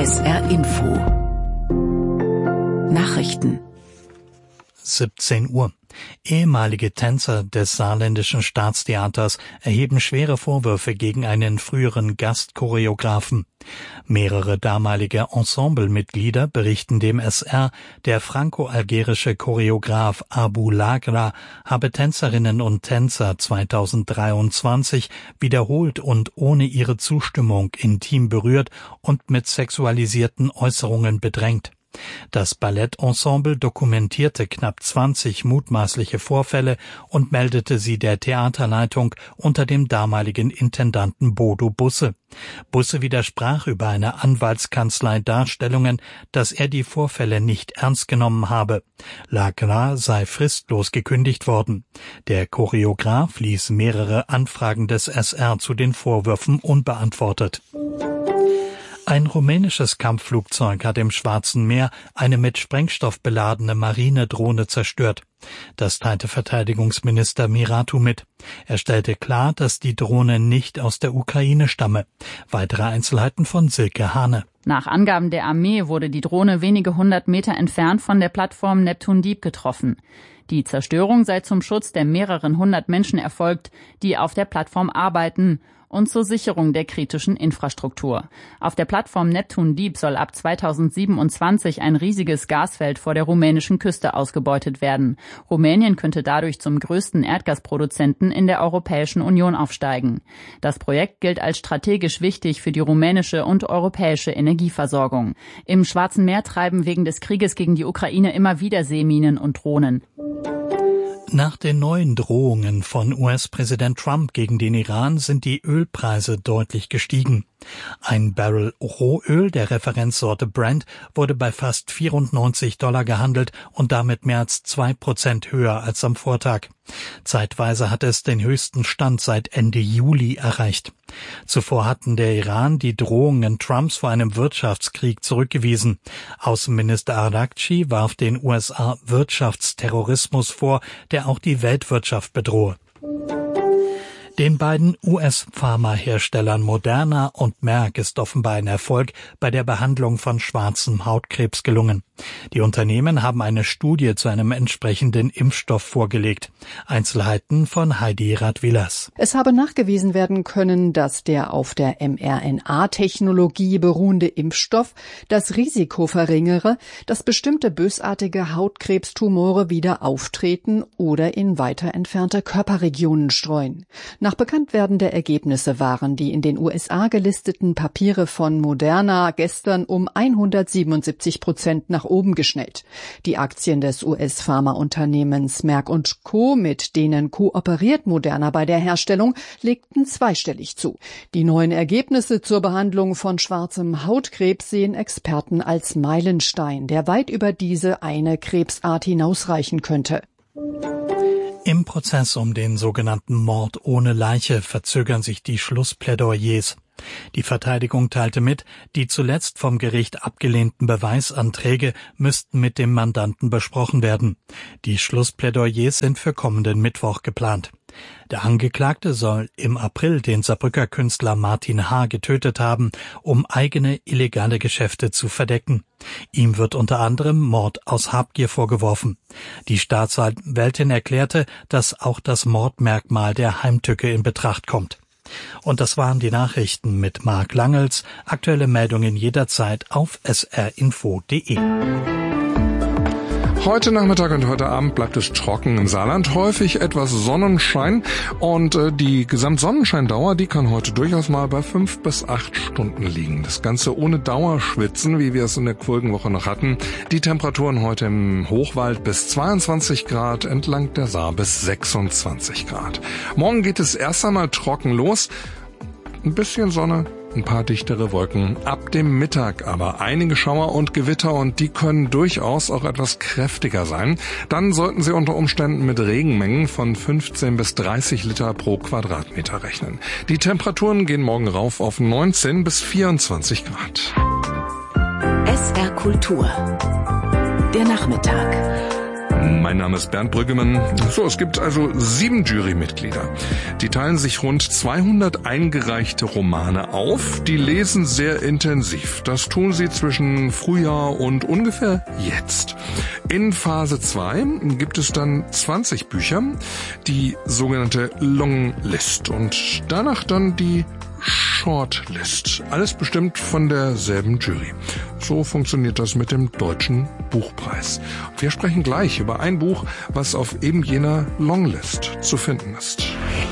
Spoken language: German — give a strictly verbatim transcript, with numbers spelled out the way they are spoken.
S R Info Nachrichten siebzehn Uhr. Ehemalige Tänzer des Saarländischen Staatstheaters erheben schwere Vorwürfe gegen einen früheren Gastchoreografen. Mehrere damalige Ensemblemitglieder berichten dem S R, der franco-algerische Choreograf Abou Lagra habe Tänzerinnen und Tänzer zweitausenddreiundzwanzig wiederholt und ohne ihre Zustimmung intim berührt und mit sexualisierten Äußerungen bedrängt. Das Ballettensemble dokumentierte knapp zwanzig mutmaßliche Vorfälle und meldete sie der Theaterleitung unter dem damaligen Intendanten Bodo Busse. Busse widersprach über eine Anwaltskanzlei Darstellungen, dass er die Vorfälle nicht ernst genommen habe. Lagra sei fristlos gekündigt worden. Der Choreograf ließ mehrere Anfragen des S R zu den Vorwürfen unbeantwortet. Ein rumänisches Kampfflugzeug hat im Schwarzen Meer eine mit Sprengstoff beladene Marinedrohne zerstört. Das teilte Verteidigungsminister Miratu mit. Er stellte klar, dass die Drohne nicht aus der Ukraine stamme. Weitere Einzelheiten von Silke Hane. Nach Angaben der Armee wurde die Drohne wenige hundert Meter entfernt von der Plattform Neptun Deep getroffen. Die Zerstörung sei zum Schutz der mehreren hundert Menschen erfolgt, die auf der Plattform arbeiten, und zur Sicherung der kritischen Infrastruktur. Auf der Plattform Neptun Deep soll ab zweitausendsiebenundzwanzig ein riesiges Gasfeld vor der rumänischen Küste ausgebeutet werden. Rumänien könnte dadurch zum größten Erdgasproduzenten in der Europäischen Union aufsteigen. Das Projekt gilt als strategisch wichtig für die rumänische und europäische Energieversorgung. Im Schwarzen Meer treiben wegen des Krieges gegen die Ukraine immer wieder Seeminen und Drohnen. Nach den neuen Drohungen von U S-Präsident Trump gegen den Iran sind die Ölpreise deutlich gestiegen. Ein Barrel Rohöl der Referenzsorte Brent wurde bei fast vierundneunzig Dollar gehandelt und damit mehr als zwei Prozent höher als am Vortag. Zeitweise hatte es den höchsten Stand seit Ende Juli erreicht. Zuvor hatten der Iran die Drohungen Trumps vor einem Wirtschaftskrieg zurückgewiesen. Außenminister Araghchi warf den U S A Wirtschaftsterrorismus vor, der auch die Weltwirtschaft bedrohe. Den beiden U S-Pharmaherstellern Moderna und Merck ist offenbar ein Erfolg bei der Behandlung von schwarzem Hautkrebs gelungen. Die Unternehmen haben eine Studie zu einem entsprechenden Impfstoff vorgelegt. Einzelheiten von Heidi Radwilas. Es habe nachgewiesen werden können, dass der auf der mRNA-Technologie beruhende Impfstoff das Risiko verringere, dass bestimmte bösartige Hautkrebstumore wieder auftreten oder in weiter entfernte Körperregionen streuen. Nach Bekanntwerden der Ergebnisse waren die in den U S A gelisteten Papiere von Moderna gestern um hundertsiebenundsiebzig Prozent nach oben geschnellt. Die Aktien des U S-Pharmaunternehmens Merck und Co., mit denen kooperiert Moderna bei der Herstellung, legten zweistellig zu. Die neuen Ergebnisse zur Behandlung von schwarzem Hautkrebs sehen Experten als Meilenstein, der weit über diese eine Krebsart hinausreichen könnte. Im Prozess um den sogenannten Mord ohne Leiche verzögern sich die Schlussplädoyers. Die Verteidigung teilte mit, die zuletzt vom Gericht abgelehnten Beweisanträge müssten mit dem Mandanten besprochen werden. Die Schlussplädoyers sind für kommenden Mittwoch geplant. Der Angeklagte soll im April den Saarbrücker Künstler Martin H. getötet haben, um eigene illegale Geschäfte zu verdecken. Ihm wird unter anderem Mord aus Habgier vorgeworfen. Die Staatsanwältin erklärte, dass auch das Mordmerkmal der Heimtücke in Betracht kommt. Und das waren die Nachrichten mit Marc Langels. Aktuelle Meldungen jederzeit auf s r info punkt d e. Heute Nachmittag und heute Abend bleibt es trocken im Saarland, häufig etwas Sonnenschein und äh, die Gesamtsonnenscheindauer, die kann heute durchaus mal bei fünf bis acht Stunden liegen. Das Ganze ohne Dauerschwitzen, wie wir es in der vorigen Woche noch hatten. Die Temperaturen heute im Hochwald bis zweiundzwanzig Grad, entlang der Saar bis sechsundzwanzig Grad. Morgen geht es erst einmal trocken los, ein bisschen Sonne, ein paar dichtere Wolken. Ab dem Mittag aber einige Schauer und Gewitter und die können durchaus auch etwas kräftiger sein. Dann sollten Sie unter Umständen mit Regenmengen von fünfzehn bis dreißig Liter pro Quadratmeter rechnen. Die Temperaturen gehen morgen rauf auf neunzehn bis vierundzwanzig Grad. S R Kultur. Der Nachmittag. Mein Name ist Bernd Brüggemann. So, es gibt also sieben Jurymitglieder. Die teilen sich rund zweihundert eingereichte Romane auf. Die lesen sehr intensiv. Das tun sie zwischen Frühjahr und ungefähr jetzt. In Phase zwei gibt es dann zwanzig Bücher, die sogenannte Longlist und danach dann die Shortlist. Alles bestimmt von derselben Jury. So funktioniert das mit dem Deutschen Buchpreis. Wir sprechen gleich über ein Buch, was auf eben jener Longlist zu finden ist.